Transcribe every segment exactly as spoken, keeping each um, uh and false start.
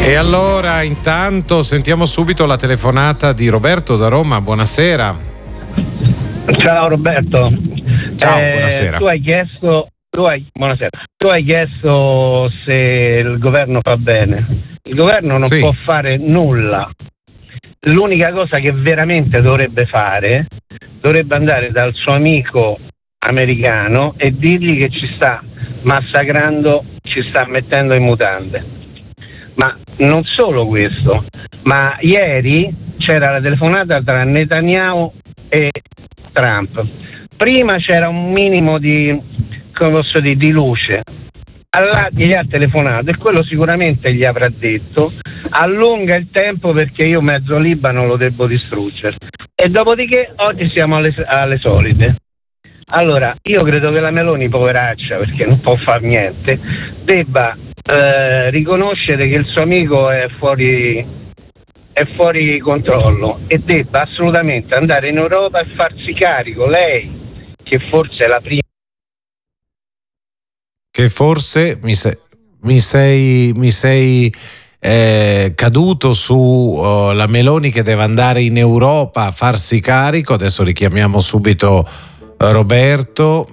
E allora intanto sentiamo subito la telefonata di Roberto da Roma. Buonasera. Ciao Roberto. Ciao, eh, buonasera. Tu hai chiesto tu hai, buonasera. Tu hai chiesto se il governo fa bene. Il governo non Sì. può fare nulla. L'unica cosa che veramente dovrebbe fare, dovrebbe andare dal suo amico americano e dirgli che ci sta massacrando, ci sta mettendo in mutande. Ma non solo questo, ma ieri c'era la telefonata tra Netanyahu e Trump. Prima c'era un minimo di, come posso dire, di luce. Allah gli ha telefonato e quello sicuramente gli avrà detto: allunga il tempo perché io mezzo Libano lo devo distruggere. E dopodiché oggi siamo alle, alle solite. Allora, io credo che la Meloni, poveraccia, perché non può far niente, debba eh, riconoscere che il suo amico è fuori è fuori controllo e debba assolutamente andare in Europa e farsi carico, lei, che forse è la prima. Che forse mi sei, mi sei, mi sei eh, caduto su uh, la Meloni che deve andare in Europa a farsi carico. Adesso richiamiamo subito Roberto.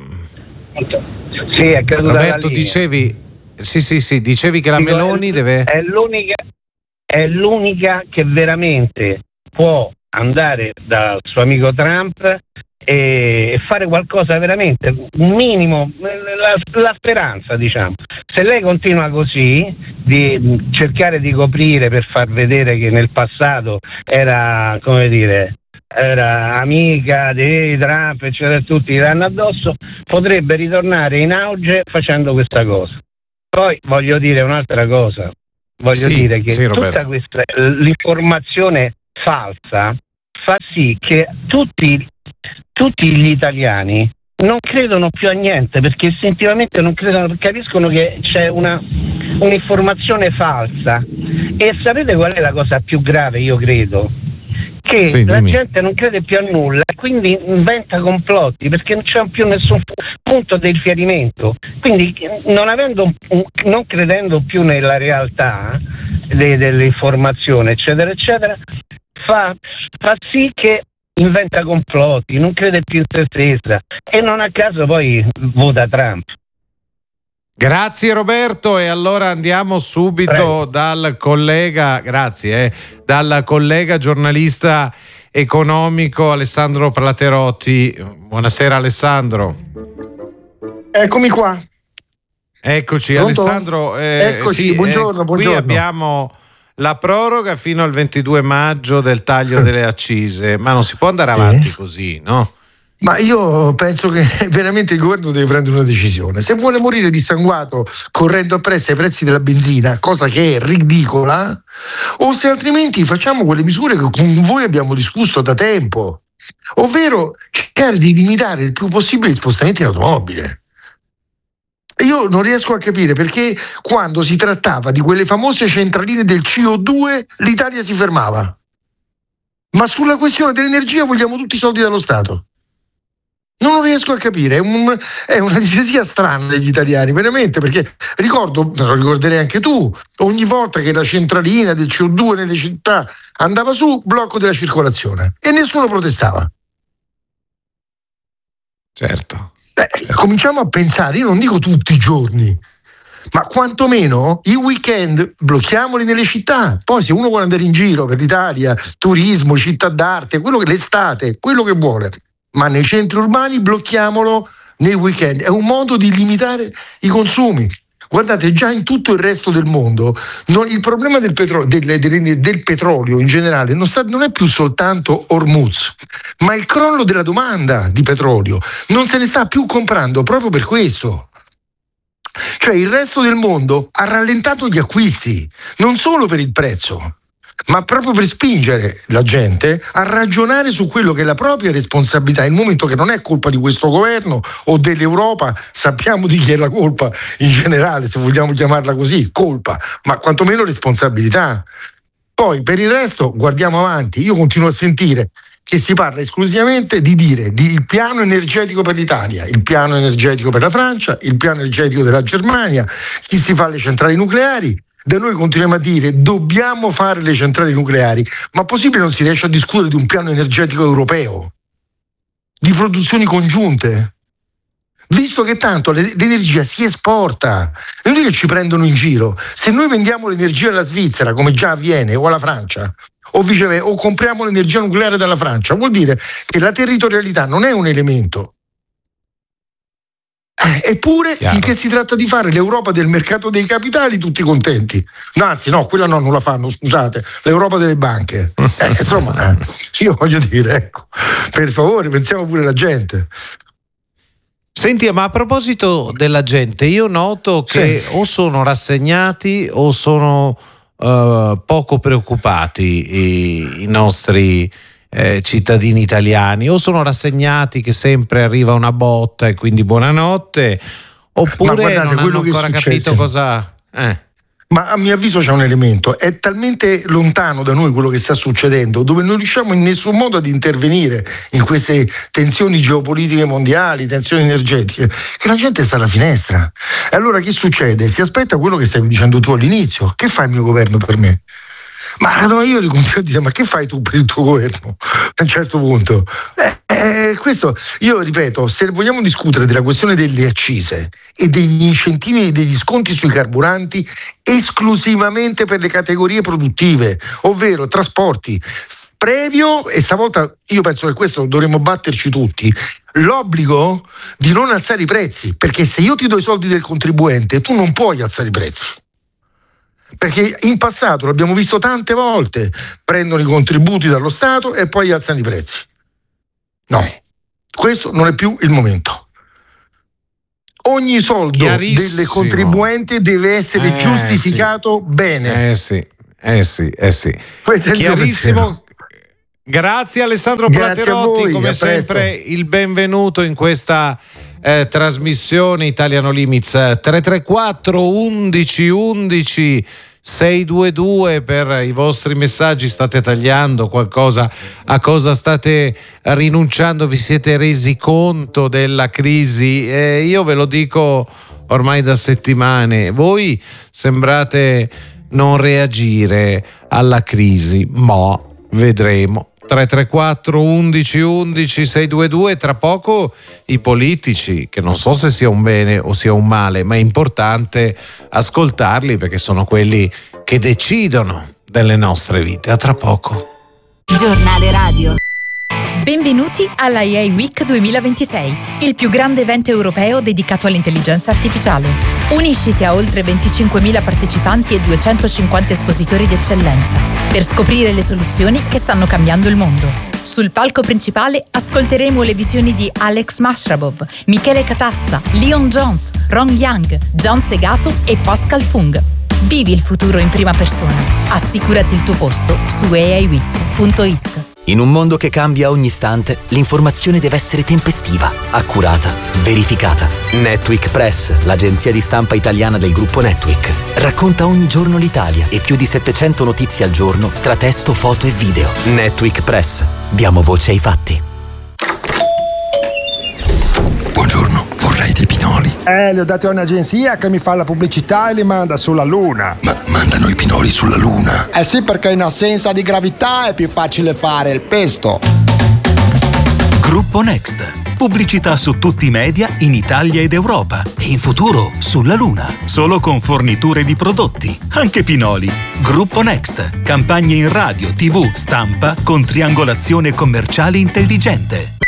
Sì, è caduta Roberto, la linea. dicevi sì sì sì dicevi che la Dico, Meloni è, deve è l'unica è l'unica che veramente può andare dal suo amico Trump e fare qualcosa veramente, un minimo, la, la speranza, diciamo. Se lei continua così, di cercare di coprire per far vedere che nel passato era, come dire, era amica di Trump, eccetera, tutti gli danno addosso, potrebbe ritornare in auge facendo questa cosa. Poi voglio dire un'altra cosa, voglio sì, dire che sì, tutta questa l'informazione falsa fa sì che tutti, tutti gli italiani non credono più a niente, perché istintivamente non credono, capiscono che c'è una un'informazione falsa. E sapete qual è la cosa più grave, io credo? Che sì, la dimmi. gente non crede più a nulla e quindi inventa complotti, perché non c'è più nessun punto di riferimento. Quindi non avendo non credendo più nella realtà de, dell'informazione, eccetera eccetera, fa, fa sì che inventa complotti, non crede più in se stessa e non a caso poi vota Trump. Grazie Roberto, e allora andiamo subito Prego. dal collega, grazie, eh, dal collega giornalista economico Alessandro Platerotti. Buonasera Alessandro. Eccomi qua. Eccoci. Pronto? Alessandro, eh, Eccoci, sì, buongiorno, eh, buongiorno. Qui abbiamo la proroga fino al ventidue maggio del taglio delle accise, ma non si può andare avanti così, no? Ma io penso che veramente il governo deve prendere una decisione. Se vuole morire dissanguato correndo appresso ai prezzi della benzina, cosa che è ridicola, o se altrimenti facciamo quelle misure che con voi abbiamo discusso da tempo, ovvero cercare di limitare il più possibile gli spostamenti in automobile. Io non riesco a capire perché quando si trattava di quelle famose centraline del C O due l'Italia si fermava, ma sulla questione dell'energia vogliamo tutti i soldi dallo Stato. Non lo riesco a capire, è, un, è una disesia strana degli italiani, veramente, perché ricordo, lo ricorderei anche tu, ogni volta che la centralina del C O due nelle città andava su, blocco della circolazione e nessuno protestava. Certo. Beh, cominciamo a pensare, io non dico tutti i giorni, ma quantomeno i weekend blocchiamoli nelle città. Poi se uno vuole andare in giro per l'Italia, turismo, città d'arte, quello che l'estate, quello che vuole, ma nei centri urbani blocchiamolo nei weekend. È un modo di limitare i consumi. Guardate, già in tutto il resto del mondo non, il problema del, petro, del, del, del petrolio in generale non, sta, non è più soltanto Hormuz, ma il crollo della domanda di petrolio. Non se ne sta più comprando proprio per questo. Cioè il resto del mondo ha rallentato gli acquisti, non solo per il prezzo, ma proprio per spingere la gente a ragionare su quello che è la propria responsabilità, in un momento che non è colpa di questo governo o dell'Europa, sappiamo di chi è la colpa in generale, se vogliamo chiamarla così, colpa, ma quantomeno responsabilità. Poi per il resto guardiamo avanti, io continuo a sentire che si parla esclusivamente di dire di il piano energetico per l'Italia, il piano energetico per la Francia, il piano energetico della Germania, chi si fa le centrali nucleari. da noi continuiamo a dire dobbiamo fare le centrali nucleari, ma possibile non si riesce a discutere di un piano energetico europeo, di produzioni congiunte? Visto che tanto l'energia si esporta, non è che ci prendono in giro. Se noi vendiamo l'energia alla Svizzera, come già avviene, o alla Francia, o viceversa, o compriamo l'energia nucleare dalla Francia, vuol dire che la territorialità non è un elemento. Eh, eppure, Chiaro. finché si tratta di fare l'Europa del mercato dei capitali, tutti contenti. No, anzi, no, quella no, non la fanno, scusate, l'Europa delle banche. Eh, insomma, eh, io voglio dire, ecco, per favore, pensiamo pure alla gente. Senti, ma a proposito della gente, io noto che sì. o sono rassegnati o sono uh, poco preoccupati i, i nostri eh, cittadini italiani, o sono rassegnati che sempre arriva una botta e quindi buonanotte, oppure guardate, non hanno ancora capito cosa... Eh. Ma a mio avviso c'è un elemento, è talmente lontano da noi quello che sta succedendo, dove non riusciamo in nessun modo ad intervenire in queste tensioni geopolitiche mondiali, tensioni energetiche, che la gente sta alla finestra. E allora che succede? Si aspetta quello che stavi dicendo tu all'inizio. Che fa il mio governo per me? Ma io gli continuo a dire, ma che fai tu per il tuo governo? A un certo punto eh, eh, questo, io ripeto, se vogliamo discutere della questione delle accise e degli incentivi e degli sconti sui carburanti esclusivamente per le categorie produttive, ovvero trasporti, previo, e stavolta io penso che questo dovremmo batterci tutti, l'obbligo di non alzare i prezzi, perché se io ti do i soldi del contribuente tu non puoi alzare i prezzi. Perché in passato l'abbiamo visto tante volte, prendono i contributi dallo Stato e poi alzano i prezzi. No, questo non è più il momento. Ogni soldo del contribuente deve essere eh, giustificato sì. bene. Eh sì, eh sì, eh sì. Questo è chiarissimo. Grazie Alessandro Grazie Platerotti, voi, come sempre il benvenuto in questa eh, trasmissione Italiano Limits. Tre tre quattro undici undici seicentodventidue per i vostri messaggi. State tagliando qualcosa? A cosa state rinunciando? Vi siete resi conto della crisi? Eh, io ve lo dico ormai da settimane, voi sembrate non reagire alla crisi, ma vedremo. Tre tre quattro undici undici seicentodventidue. Tra poco i politici, che non so se sia un bene o sia un male, ma è importante ascoltarli perché sono quelli che decidono delle nostre vite. A tra poco. Giornale radio. Benvenuti alla A I Week duemilaventisei, il più grande evento europeo dedicato all'intelligenza artificiale. Unisciti a oltre venticinquemila partecipanti e duecentocinquanta espositori d'eccellenza per scoprire le soluzioni che stanno cambiando il mondo. Sul palco principale ascolteremo le visioni di Alex Mashrabov, Michele Catasta, Leon Jones, Ron Young, John Segato e Pascal Fung. Vivi il futuro in prima persona. Assicurati il tuo posto su A I week punto it. In un mondo che cambia ogni istante, l'informazione deve essere tempestiva, accurata, verificata. Netweek Press, l'agenzia di stampa italiana del gruppo Netweek, racconta ogni giorno l'Italia e più di settecento notizie al giorno tra testo, foto e video. Netweek Press. Diamo voce ai fatti. Buongiorno, vorrei dei pinoli. Eh, li ho dati a un'agenzia che mi fa la pubblicità e li manda sulla Luna. Ma mandano i pinoli sulla Luna? Eh sì, perché in assenza di gravità è più facile fare il pesto. Gruppo Next. Pubblicità su tutti i media in Italia ed Europa e in futuro sulla Luna. Solo con forniture di prodotti, anche pinoli. Gruppo Next. Campagne in radio, tivù, stampa con triangolazione commerciale intelligente.